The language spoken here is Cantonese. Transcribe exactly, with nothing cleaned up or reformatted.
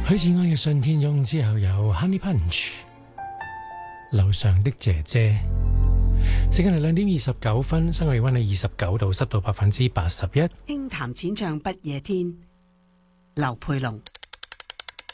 許志安嘅信天翁之後有 Honey Punch 樓上的姐姐。時間係兩點二十九分，室外氣溫係二十九度，濕度百分之八十一。 輕談淺唱不夜天，劉佩龍。